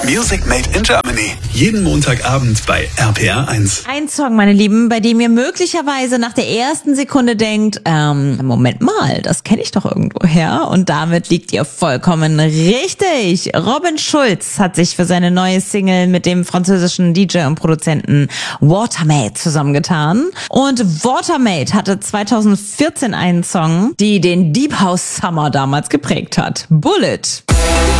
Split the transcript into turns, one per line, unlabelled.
Music Made in Germany. Jeden Montagabend bei RPR 1.
Ein Song, meine Lieben, bei dem ihr möglicherweise nach der ersten Sekunde denkt, Moment mal, das kenne ich doch irgendwoher. Und damit liegt ihr vollkommen richtig. Robin Schulz hat sich für seine neue Single mit dem französischen DJ und Produzenten Watermaid zusammengetan. Und Watermaid hatte 2014 einen Song, die den Deep House Summer damals geprägt hat. Bullet.